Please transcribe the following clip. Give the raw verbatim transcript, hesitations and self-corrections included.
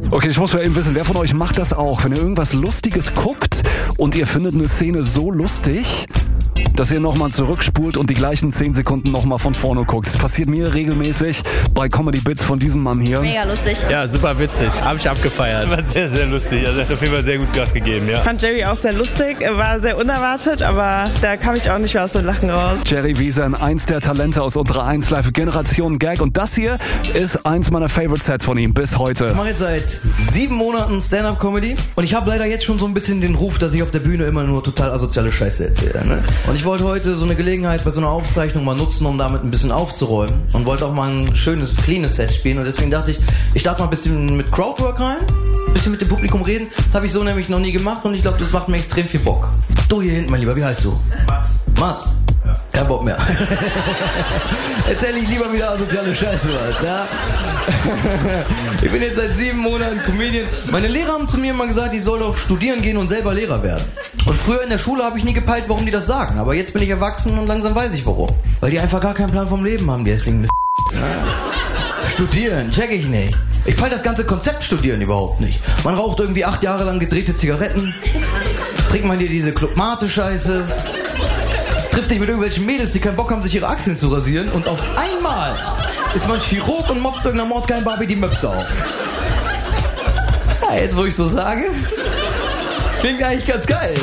Okay, ich muss mal eben wissen, wer von euch macht das auch? Wenn ihr irgendwas Lustiges guckt und ihr findet eine Szene so lustig, dass ihr nochmal zurückspult und die gleichen zehn Sekunden nochmal von vorne guckt. Das passiert mir regelmäßig bei Comedy Bits von diesem Mann hier. Mega lustig. Ja, super witzig. Hab ich abgefeiert. War sehr, sehr lustig. Also er hat auf jeden Fall sehr gut Gas gegeben, ja. Ich fand Jerry auch sehr lustig, er war sehr unerwartet, aber da kam ich auch nicht mehr aus dem Lachen raus. Jerry Wiesen, eins der Talente aus unserer eins Live Generation Gag. Und das hier ist eins meiner Favorite Sets von ihm bis heute. Ich mache jetzt seit sieben Monaten Stand-Up-Comedy und ich habe leider jetzt schon so ein bisschen den Ruf, dass ich auf der Bühne immer nur total asoziale Scheiße erzähle. Ne? Und ich wollte heute so eine Gelegenheit bei so einer Aufzeichnung mal nutzen, um damit ein bisschen aufzuräumen und wollte auch mal ein schönes, cleanes Set spielen und deswegen dachte ich, ich starte mal ein bisschen mit Crowdwork rein, ein bisschen mit dem Publikum reden. Das habe ich so nämlich noch nie gemacht und ich glaube, das macht mir extrem viel Bock. Du hier hinten, mein Lieber, wie heißt du? Mats. Mats? Ja. Kein Bock mehr. Erzähl ich lieber wieder asoziale Scheiße was, ja? Ich bin jetzt seit sieben Monaten Comedian. Meine Lehrer haben zu mir immer gesagt, ich soll doch studieren gehen und selber Lehrer werden. Und früher in der Schule habe ich nie gepeilt, warum die das sagen. Aber jetzt bin ich erwachsen und langsam weiß ich warum. Weil die einfach gar keinen Plan vom Leben haben, die hässlichen Mist. Ja. Studieren, check ich nicht. Ich peil das ganze Konzept Studieren überhaupt nicht. Man raucht irgendwie acht Jahre lang gedrehte Zigaretten. Trinkt man dir diese Club-Mate-Scheiße. Trifft sich mit irgendwelchen Mädels, die keinen Bock haben, sich ihre Achseln zu rasieren. Und auf einmal ist man Chirurg und motzt irgendeiner mordsgeilen Barbie die Möpse auf. Ja, jetzt wo ich so sage, klingt eigentlich ganz geil.